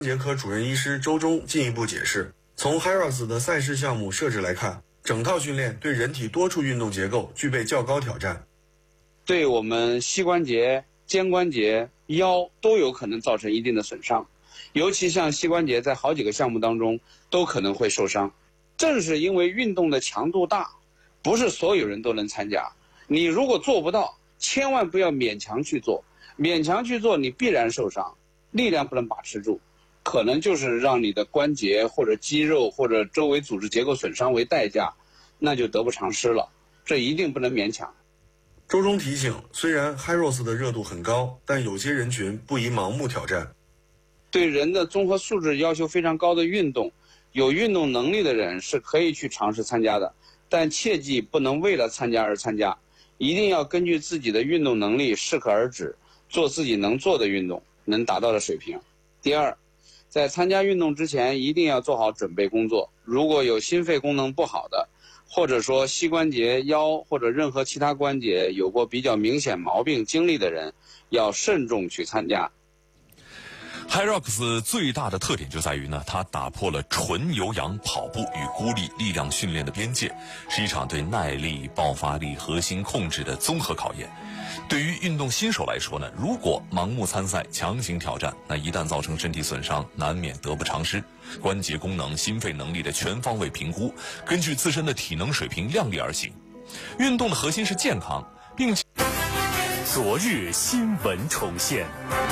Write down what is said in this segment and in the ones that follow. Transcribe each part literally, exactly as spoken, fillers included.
节科主任医师周忠进一步解释，从 H I R O S 的赛事项目设置来看，整套训练对人体多处运动结构具备较高挑战， 对我们膝关节、肩关节、腰都有可能造成一定的损伤，尤其像膝关节在好几个项目当中都可能会受伤。正是因为运动的强度大，不是所有人都能参加。你如果做不到，千万不要勉强去做，勉强去做你必然受伤，力量不能把持住，可能就是让你的关节或者肌肉或者周围组织结构损伤为代价，那就得不偿失了，这一定不能勉强。 周忠提醒，虽然 H I R O S 的热度很高，但有些人群不宜盲目挑战。 对人的综合素质要求非常高的运动，有运动能力的人是可以去尝试参加的，但切记不能为了参加而参加，一定要根据自己的运动能力适可而止，做自己能做的运动，能达到的水平。第二，在参加运动之前一定要做好准备工作，如果有心肺功能不好的，或者说膝关节、腰或者任何其他关节有过比较明显毛病经历的人，要慎重去参加。 H I R O X 最大的特点就在于呢，它打破了纯有氧跑步与孤立力量训练的边界，是一场对耐力、爆发力、核心控制的综合考验。对于运动新手来说呢，如果盲目参赛、强行挑战，那一旦造成身体损伤，难免得不偿失。关节功能、心肺能力的全方位评估，根据自身的体能水平量力而行。运动的核心是健康，并且昨日新闻重现。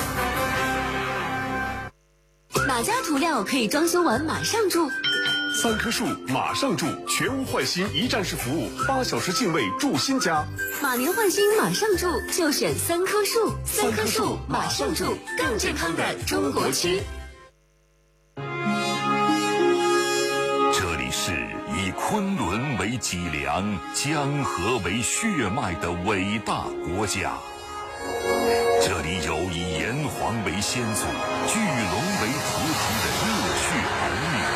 哪家涂料可以装修完马上住？ 三棵树马上住，全屋换新一站式服务，八小时进位住新家。 马年换新马上住，就选三棵树。三棵树马上住，更健康的中国区。 这里是以昆仑为脊梁、江河为血脉的伟大国家。这里有以炎黄为先祖、巨龙为图腾的热血儿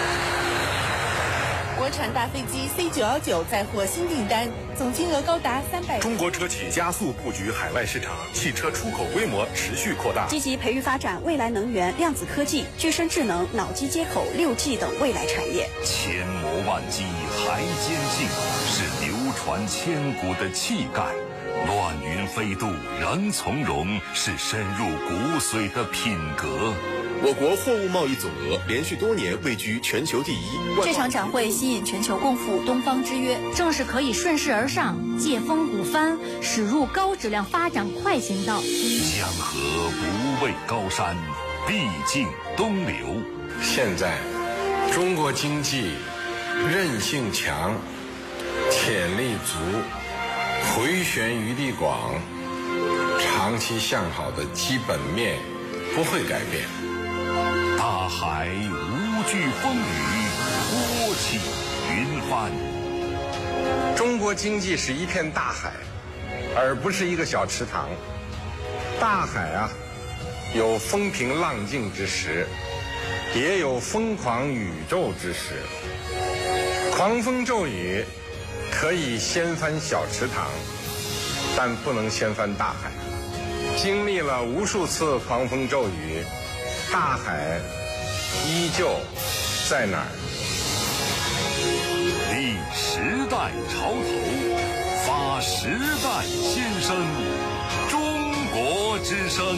女。 国产大飞机 C 九一九再获新订单，总金额高达三百。 中国车企加速布局海外市场，汽车出口规模持续扩大， 积极培育发展未来能源、量子科技、具身智能、脑机接口、六 G 等未来产业。 千磨万击还坚劲，是流传千古的气概。乱云飞渡人从容，是深入骨髓的品格。 我国货物贸易总额连续多年位居全球第一。 这场展会吸引全球共赴东方之约， 正是可以顺势而上、借风鼓帆，驶入高质量发展快行道。 江河不畏高山，必尽东流。 现在，中国经济韧性强，潜力足，回旋余地广，长期向好的基本面不会改变。 大海无惧风雨，波起云帆。 中国经济是一片大海，而不是一个小池塘。大海啊，有风平浪静之时，也有疯狂宇宙之时。狂风骤雨可以掀翻小池塘，但不能掀翻大海。经历了无数次狂风骤雨，大海依旧在哪儿？ 立时代潮头，发时代先声，中国之声。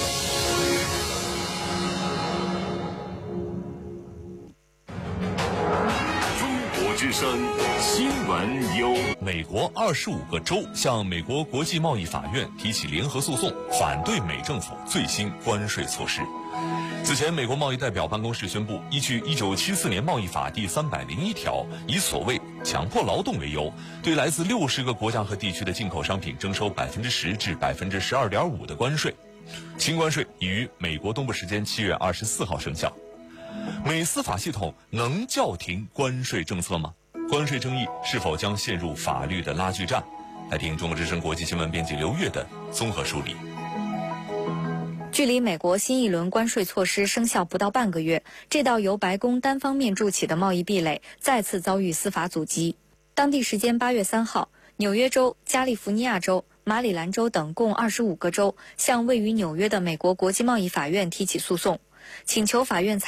之声新闻有美国二十五个州向美国国际贸易法院提起联合诉讼，反对美政府最新关税措施。此前，美国贸易代表办公室宣布，依据一九七四年贸易法第三百零一条，以所谓强迫劳动为由，对来自六十个国家和地区的进口商品征收百分之十至百分之十二点五的关税。新关税已于美国东部时间七月二十四号生效。美司法系统能叫停关税政策吗？关税争议是否将陷入法律的拉锯战？来听中国之声国际新闻编辑刘越的综合梳理。 距离美国新一轮关税措施生效不到半个月，这道由白宫单方面筑起的贸易壁垒再次遭遇司法阻击。当地时间八月三号，纽约州、加利福尼亚州、马里兰州等共二十五个州向位于纽约的美国国际贸易法院提起诉讼。 请求法院裁